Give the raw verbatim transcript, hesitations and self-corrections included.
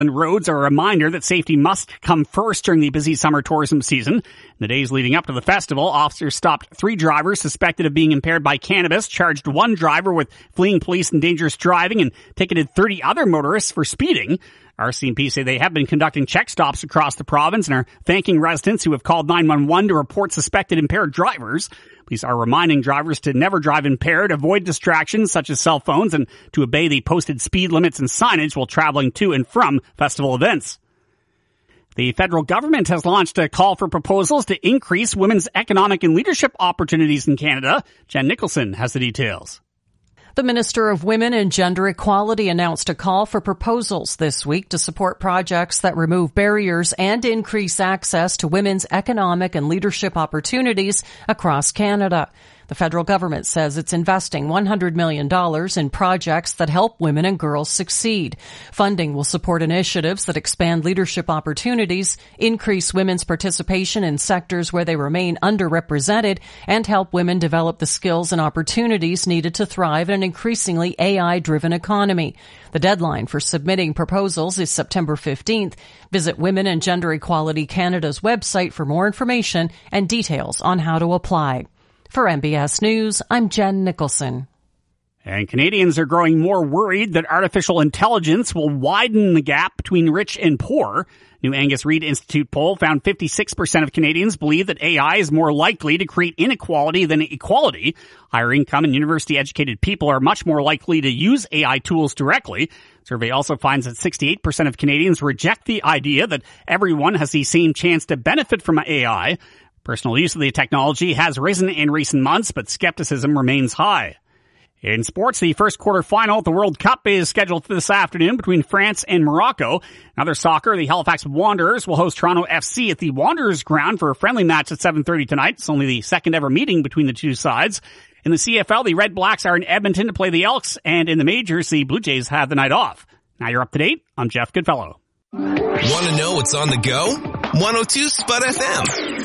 And roads are a reminder that safety must come first during the busy summer tourism season. In the days leading up to the festival, officers stopped three drivers suspected of being impaired by cannabis, charged one driver with fleeing police and dangerous driving, and ticketed thirty other motorists for speeding. R C M P say they have been conducting check stops across the province and are thanking residents who have called nine one one to report suspected impaired drivers. Police are reminding drivers to never drive impaired, avoid distractions such as cell phones, and to obey the posted speed limits and signage while traveling to and from festival events. The federal government has launched a call for proposals to increase women's economic and leadership opportunities in Canada. Jen Nicholson has the details. The Minister of Women and Gender Equality announced a call for proposals this week to support projects that remove barriers and increase access to women's economic and leadership opportunities across Canada. The federal government says it's investing one hundred million dollars in projects that help women and girls succeed. Funding will support initiatives that expand leadership opportunities, increase women's participation in sectors where they remain underrepresented, and help women develop the skills and opportunities needed to thrive in an increasingly A I-driven economy. The deadline for submitting proposals is September fifteenth. Visit Women and Gender Equality Canada's website for more information and details on how to apply. For M B S News, I'm Jen Nicholson. And Canadians are growing more worried that artificial intelligence will widen the gap between rich and poor. New Angus Reid Institute poll found fifty-six percent of Canadians believe that A I is more likely to create inequality than equality. Higher income and university-educated people are much more likely to use A I tools directly. The survey also finds that sixty-eight percent of Canadians reject the idea that everyone has the same chance to benefit from A I. Personal use of the technology has risen in recent months, but skepticism remains high. In sports, the first quarterfinal at the World Cup is scheduled for this afternoon between France and Morocco. In other soccer, the Halifax Wanderers will host Toronto F C at the Wanderers ground for a friendly match at seven thirty tonight. It's only the second ever meeting between the two sides. In the C F L, the Red Blacks are in Edmonton to play the Elks, and in the majors, the Blue Jays have the night off. Now you're up to date. I'm Jeff Goodfellow. Want to know what's on the go? one oh two Spud F M.